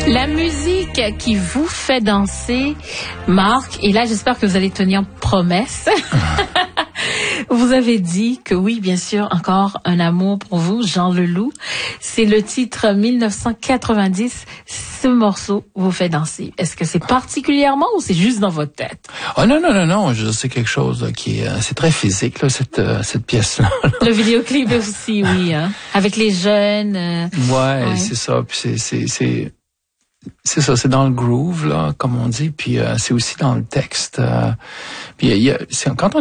La musique qui vous fait danser, Marc, et là j'espère que vous allez tenir promesse. Vous avez dit que oui, bien sûr, encore un amour pour vous, Jean Leloup. C'est le titre 1990. Ce morceau vous fait danser. Est-ce que c'est particulièrement ou c'est juste dans votre tête? Oh non. C'est quelque chose là, qui est, c'est très physique là, cette pièce-là. Le vidéoclip aussi, oui, hein, avec les jeunes. Ouais, c'est ça. Puis c'est ça, c'est dans le groove là, comme on dit. Puis c'est aussi dans le texte. Puis quand on